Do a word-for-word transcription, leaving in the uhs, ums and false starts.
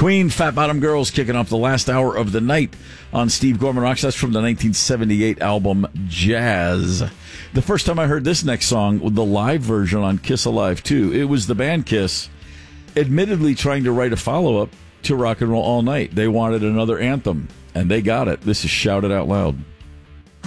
Queen, Fat Bottom Girls, kicking off the last hour of the night on Steve Gorman Rocks. That's from the nineteen seventy-eight album Jazz. The first time I heard this next song, the live version on Kiss Alive two, it was the band Kiss, admittedly trying to write a follow-up to Rock and Roll All Night. They wanted another anthem, and they got it. This is Shout It Out Loud.